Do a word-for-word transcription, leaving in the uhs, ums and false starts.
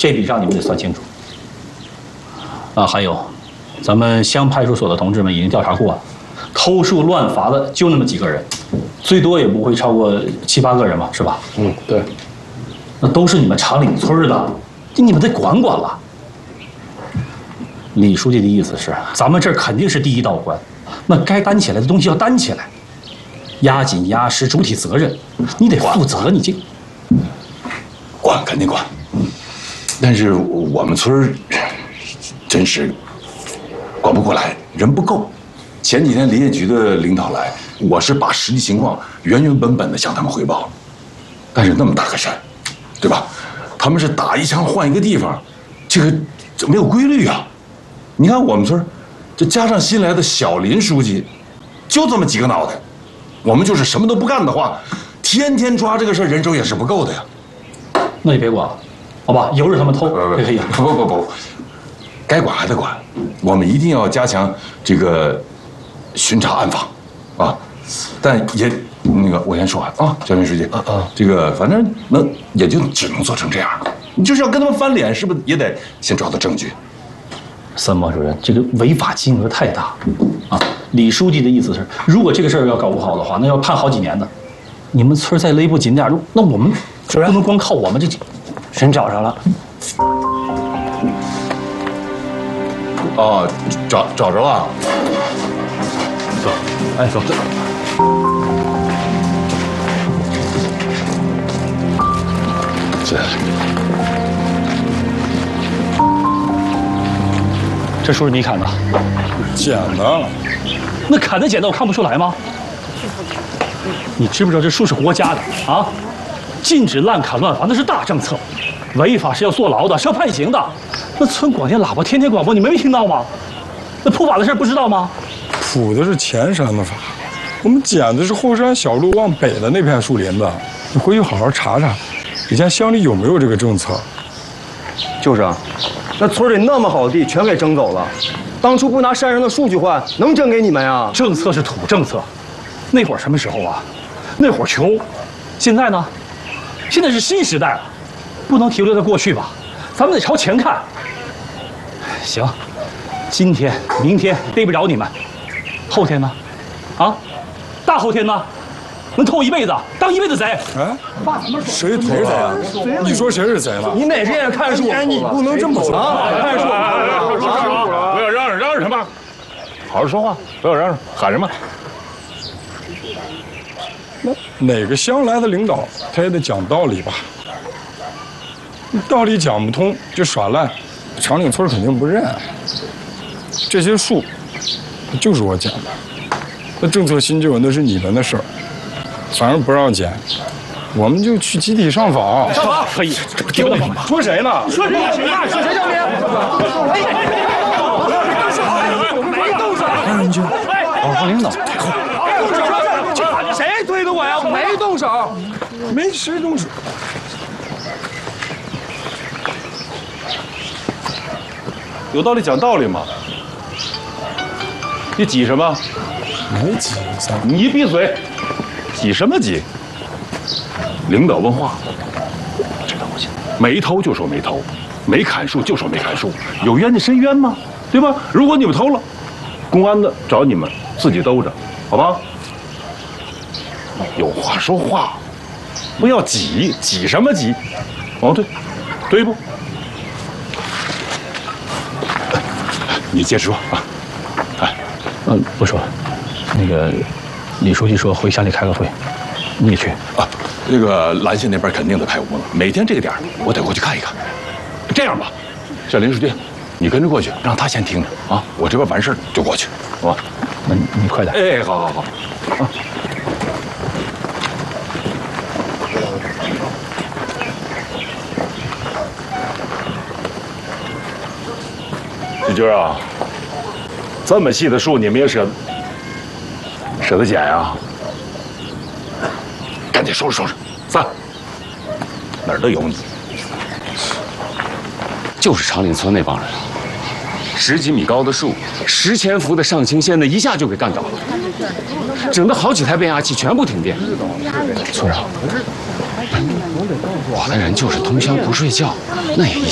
这笔账你们得算清楚。啊，还有，咱们乡派出所的同志们已经调查过了，偷树乱伐的就那么几个人，最多也不会超过七八个人吧，是吧？ 嗯，对。 那都是你们长岭村的，你们得管管了。李书记的意思是，咱们这儿肯定是第一道关，那该担起来的东西要担起来，压紧压实主体责任，你得负责，你这管肯定管。但是我们村儿真是管不过来，人不够。前几天林业局的领导来，我是把实际情况原原本本的向他们汇报了。但是那么大个事儿，对吧？他们是打一枪换一个地方，这个这没有规律啊。你看我们村，这加上新来的小林书记，就这么几个脑袋。我们就是什么都不干的话，天天抓这个事儿，人手也是不够的呀。 那你别管了，好吧？由着他们偷， 不可以。 不不不不，该管还得管。我们一定要加强这个巡查暗访，啊，但也那个我先说完啊，小林书记，啊啊，这个反正能也就只能做成这样了。你就是要跟他们翻脸，是不是也得先找到证据？ 三毛主任，这个违法金额太大啊！李书记的意思是，如果这个事儿要搞不好的话，那要判好几年的。你们村再勒不紧点，那我们不能光靠我们这。 人找着了。 哦，找找着了。走，哎，走。这。 这树是你砍的？ 捡的。 那砍的捡的我看不出来吗？你知不知道这树是国家的啊？禁止滥砍乱伐，那是大政策，违法是要坐牢的，是要判刑的。那村广电喇叭天天广播，你没听到吗？那普法的事不知道吗？ 普的是前山的法，我们捡的是后山小路往北的那片树林子。你回去好好查查，以前乡里有没有这个政策？ 就是啊。那村里那么好的地全给征走了，当初不拿山上的树去换，能征给你们呀？ 政策是土政策，那会儿什么时候啊？那会儿穷，现在呢？现在是新时代了，不能停留在过去吧？咱们得朝前看。行，今天、明天逮不着你们，后天呢？啊，大后天呢？能偷一辈子，当一辈子贼。 哎，谁偷谁啊？你说谁是贼了？ 你哪只眼看树？ 哎，你不能这么说啊！看树！ 不要嚷嚷，嚷嚷什么？好好说话，不要嚷嚷，喊什么？ 那哪个乡来的领导，他也得讲道理吧？道理讲不通就耍赖，长岭村肯定不认。这些树，就是我捡的，那政策新旧那是你们的事儿。反正不让捡，我们就去集体上访。 上访可以，给我吧。 说谁呢？ 说谁？说谁叫你？ 没动手。安人君， 报告领导。 谁推的我呀？没动手， 没谁动手。 有道理讲道理嘛。你挤什么？ 没挤， 你闭嘴。挤什么挤？领导问话，知道不行？没偷就说没偷，没砍树就说没砍树，有冤的申冤吗？对吧？如果你们偷了，公安的找你们自己兜着，好吧？有话说话，不要挤，挤什么挤？哦，对，对不？你接着说啊！哎， 嗯，不说了，那个。李书记说回乡里开个会，你也去啊？这个兰县那边肯定得开屋了，每天这个点我得过去看一看。这样吧，小林书记，你跟着过去，让他先听着啊，我这边完事儿就过去，好吧？ 那你你快点。 哎，好好好。啊。小军啊，这么细的树你们也舍舍得捡呀？赶紧收拾收拾，散！哪儿都有你。 就是长岭村那帮人，十几米高的树，十千伏的上清线的，一下就给干倒了，整的好几台变压器全部停电。村长，我的人就是通宵不睡觉，那也一下。